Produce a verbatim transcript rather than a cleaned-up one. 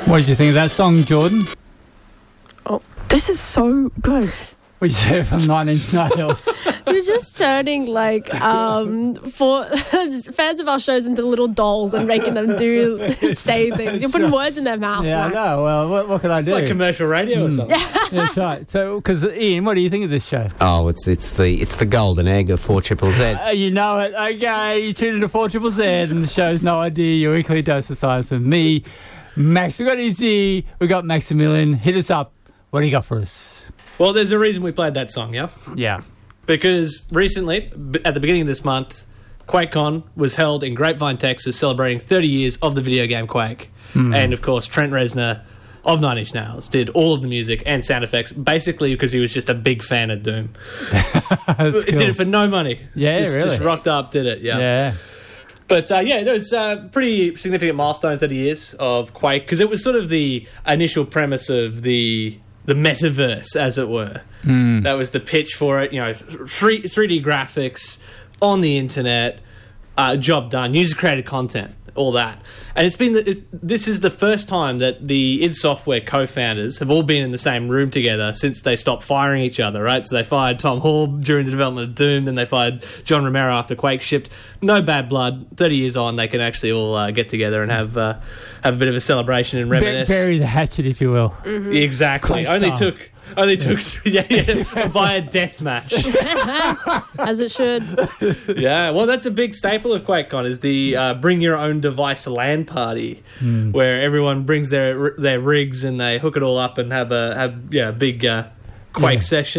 What did you think of that song, Jordan? Oh, this is so good. What did you say from Nine Inch Nails? You're just turning like um for fans of our shows into little dolls and making them do say things. You're putting words in their mouth. Yeah, I Max. know. Well, what, what can I It's do? like commercial radio or something. Yeah, that's right. So, because Ian, what do you think of this show? Oh, it's it's the it's the golden egg of four triple Z. Uh, you know it. Okay, you tune into four triple Z, and the show's No Idea, your weekly dose of science with me, Max. We got Izzy, we got Maximilian. Hit us up. What do you got for us? Well, there's a reason we played that song, yeah? Yeah. Because recently, b- at the beginning of this month, QuakeCon was held in Grapevine, Texas, celebrating thirty years of the video game Quake. Mm. And, of course, Trent Reznor of Nine Inch Nails did all of the music and sound effects, basically because he was just a big fan of Doom. That's It cool. did it for no money. Yeah, just, really? Just rocked up, did it, yeah. Yeah. But, uh, yeah, it was a pretty significant milestone, thirty years of Quake, because it was sort of the initial premise of the the metaverse, as it were. Mm. That was the pitch for it, you know, three, 3D graphics on the internet, uh, job done, user-created content, all that. And it's been the, it, this is the first time that the id Software co-founders have all been in the same room together since they stopped firing each other, right? So they fired Tom Hall during the development of Doom, then they fired John Romero after Quake shipped. No bad blood. thirty years on, they can actually all uh, get together and have uh, have a bit of a celebration and reminisce. Bury the hatchet, if you will. Mm-hmm. Exactly. Quake Only style. took only took yeah, yeah, by a death match. As it should. Yeah, well, that's a big staple of QuakeCon is the uh, bring your own device LAN party, Mm. where everyone brings their their rigs and they hook it all up and have a have yeah a big uh, Quake Yeah. session.